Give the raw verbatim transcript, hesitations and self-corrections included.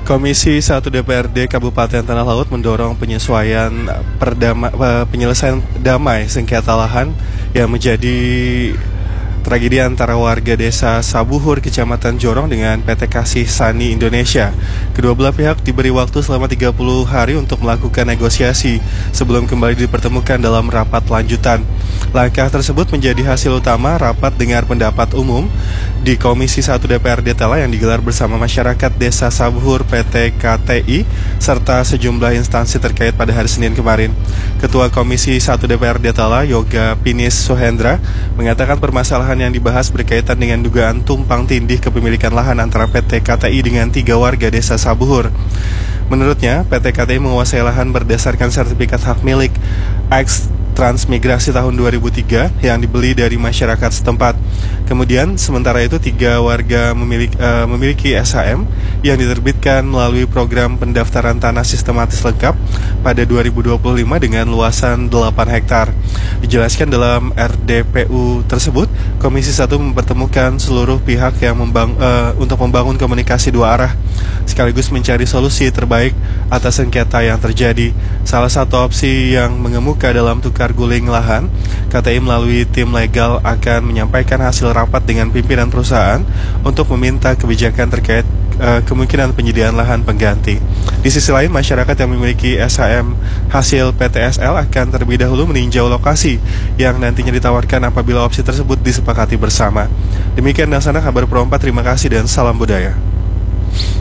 Komisi satu D P R D Kabupaten Tanah Laut mendorong penyesuaian perdama, penyelesaian damai sengketa lahan yang menjadi tragedi antara warga desa Sabuhur, Kecamatan Jorong dengan P T Kasih Sani Indonesia. Kedua belah pihak diberi waktu selama tiga puluh hari untuk melakukan negosiasi sebelum kembali dipertemukan dalam rapat lanjutan. Langkah tersebut menjadi hasil utama rapat dengar pendapat umum di Komisi satu D P R D Tala yang digelar bersama masyarakat Desa Sabuhur, P T K T I, serta sejumlah instansi terkait pada hari Senin kemarin. Ketua Komisi satu D P R D Tala, Yoga Pinis Suhendra, mengatakan permasalahan yang dibahas berkaitan dengan dugaan tumpang tindih kepemilikan lahan antara P T K T I dengan tiga warga Desa Sabuhur. Menurutnya, P T K T I menguasai lahan berdasarkan sertifikat hak milik X Transmigrasi tahun dua ribu tiga yang dibeli dari masyarakat setempat. Kemudian, sementara itu tiga warga memiliki, uh, memiliki S H M yang diterbitkan melalui program pendaftaran tanah sistematis lengkap pada dua ribu dua puluh lima dengan luasan delapan hektar. Dijelaskan dalam R D P U tersebut, Komisi satu mempertemukan seluruh pihak yang membang, uh, untuk membangun komunikasi dua arah, sekaligus mencari solusi terbaik atas sengketa yang terjadi. Salah satu opsi yang mengemuka dalam tukar guling lahan, K T I melalui tim legal akan menyampaikan hasil rapat dengan pimpinan perusahaan untuk meminta kebijakan terkait uh, kemungkinan penyediaan lahan pengganti. Di sisi lain, masyarakat yang memiliki S H M hasil P T S L akan terlebih dahulu meninjau lokasi yang nantinya ditawarkan apabila opsi tersebut disepakati bersama. Demikian Dasana Kabar Pro empat, terima kasih dan salam budaya.